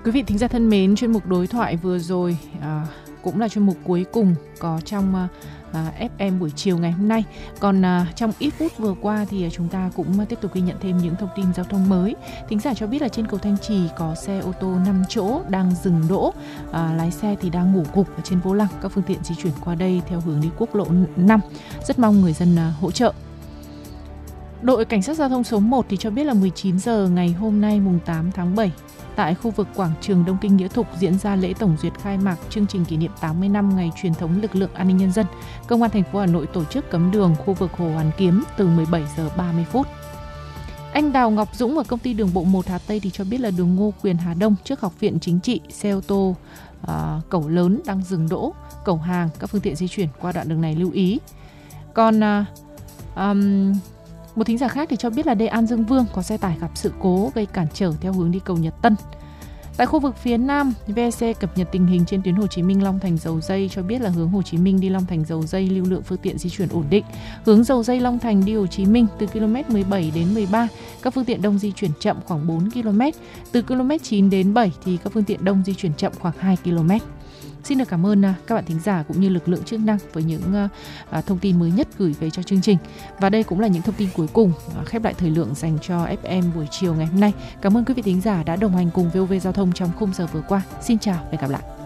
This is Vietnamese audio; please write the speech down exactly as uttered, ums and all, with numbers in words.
Quý vị thính giả thân mến, chuyên mục đối thoại vừa rồi à, cũng là chuyên mục cuối cùng có trong à, ép em buổi chiều ngày hôm nay. Còn à, trong ít phút vừa qua thì chúng ta cũng tiếp tục ghi nhận thêm những thông tin giao thông mới. Thính giả cho biết là trên cầu Thanh Trì có xe ô tô năm chỗ đang dừng đỗ, à, lái xe thì đang ngủ gục ở trên vô lăng. Các phương tiện di chuyển qua đây theo hướng đi quốc lộ năm. Rất mong người dân à, hỗ trợ. Đội Cảnh sát Giao thông số một thì cho biết là mười chín giờ ngày hôm nay mùng tám tháng bảy, tại khu vực quảng trường Đông Kinh Nghĩa Thục diễn ra lễ tổng duyệt khai mạc chương trình kỷ niệm tám mươi năm ngày truyền thống lực lượng an ninh nhân dân. Công an thành phố Hà Nội tổ chức cấm đường khu vực Hồ Hoàn Kiếm từ mười bảy giờ ba mươi phút. Anh Đào Ngọc Dũng ở công ty đường bộ một Hà Tây thì cho biết là đường Ngô Quyền Hà Đông trước Học viện Chính trị, xe ô tô uh, cẩu lớn đang dừng đỗ, cẩu hàng, các phương tiện di chuyển qua đoạn đường này lưu ý. Còn uh, um, một thính giả khác thì cho biết là đê An Dương Vương có xe tải gặp sự cố gây cản trở theo hướng đi cầu Nhật Tân. Tại khu vực phía Nam, vê e xê cập nhật tình hình trên tuyến Hồ Chí Minh Long Thành Dầu Dây cho biết là hướng Hồ Chí Minh đi Long Thành Dầu Dây lưu lượng phương tiện di chuyển ổn định. Hướng Dầu Dây Long Thành đi Hồ Chí Minh từ ki lô mét mười bảy đến mười ba, các phương tiện đông di chuyển chậm khoảng bốn ki lô mét. Từ ki lô mét chín đến bảy thì các phương tiện đông di chuyển chậm khoảng hai ki lô mét. Xin được cảm ơn các bạn thính giả cũng như lực lượng chức năng với những uh, thông tin mới nhất gửi về cho chương trình. Và đây cũng là những thông tin cuối cùng uh, khép lại thời lượng dành cho ép em buổi chiều ngày hôm nay. Cảm ơn quý vị thính giả đã đồng hành cùng vê o vê Giao thông trong khung giờ vừa qua. Xin chào và hẹn gặp lại.